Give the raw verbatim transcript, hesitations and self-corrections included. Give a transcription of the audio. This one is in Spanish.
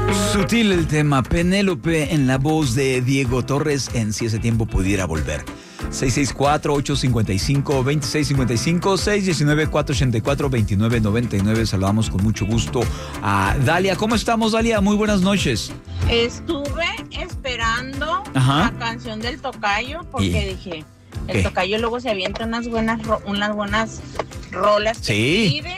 Sutil el tema, Penélope en la voz de Diego Torres en Si ese tiempo pudiera volver. seis seis cuatro, ocho cinco cinco, dos seis cinco cinco, seis uno nueve, cuatro ocho cuatro, dos nueve nueve nueve. Saludamos con mucho gusto a Dalia. ¿Cómo estamos, Dalia? Muy buenas noches. Estuve esperando Ajá. la canción del tocayo porque ¿Y? dije, el ¿Qué? tocayo luego se avienta unas buenas ro- unas buenas rolas que Sí. pide.